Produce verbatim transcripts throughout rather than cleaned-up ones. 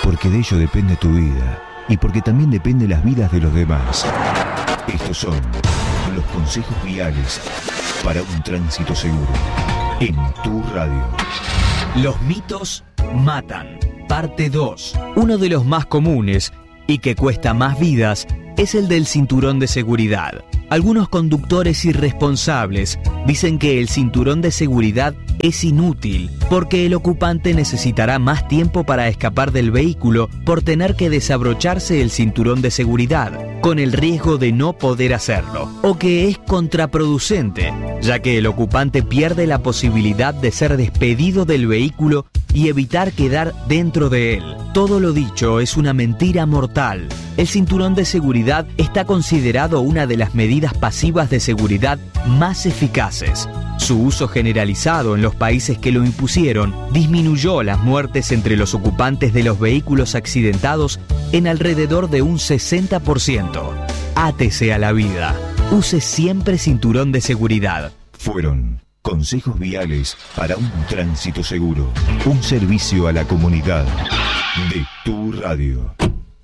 porque de ello depende tu vida y porque también depende las vidas de los demás. Estos son los consejos viales para un tránsito seguro en tu radio. Los mitos matan. Parte dos. Uno de los más comunes y que cuesta más vidas es el del cinturón de seguridad. Algunos conductores irresponsables dicen que el cinturón de seguridad es inútil porque el ocupante necesitará más tiempo para escapar del vehículo por tener que desabrocharse el cinturón de seguridad, con el riesgo de no poder hacerlo, o que es contraproducente, ya que el ocupante pierde la posibilidad de ser despedido del vehículo y evitar quedar dentro de él. Todo lo dicho es una mentira mortal. El cinturón de seguridad está considerado una de las medidas pasivas de seguridad más eficaces. Su uso generalizado en los países que lo impusieron disminuyó las muertes entre los ocupantes de los vehículos accidentados en alrededor de un sesenta por ciento. Átese a la vida. Use siempre cinturón de seguridad. Fueron consejos viales para un tránsito seguro. Un servicio a la comunidad de tu radio.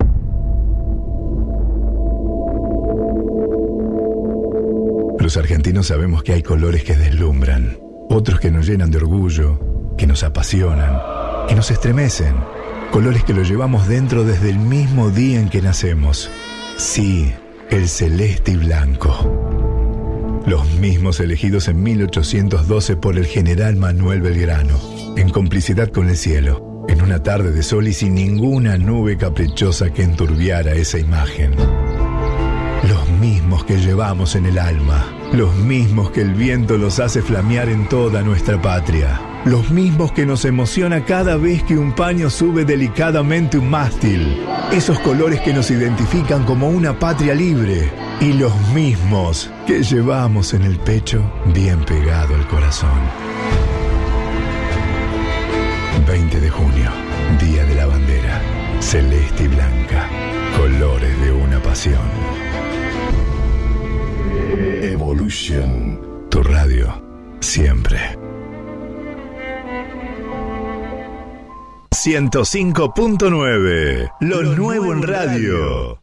Los argentinos sabemos que hay colores que deslumbran, otros que nos llenan de orgullo, que nos apasionan, que nos estremecen. Colores que los llevamos dentro desde el mismo día en que nacemos. Sí, el celeste y blanco. Los mismos elegidos en mil ochocientos doce por el general Manuel Belgrano, en complicidad con el cielo, en una tarde de sol y sin ninguna nube caprichosa que enturbiara esa imagen. Los mismos que llevamos en el alma, los mismos que el viento los hace flamear en toda nuestra patria, los mismos que nos emociona cada vez que un paño sube delicadamente un mástil, esos colores que nos identifican como una patria libre, y los mismos que llevamos en el pecho bien pegado al corazón. veinte de junio, Día de la Bandera, celeste y blanca, colores de una pasión. Evolution. Tu radio, siempre. ciento cinco punto nueve. Lo, Lo nuevo en radio.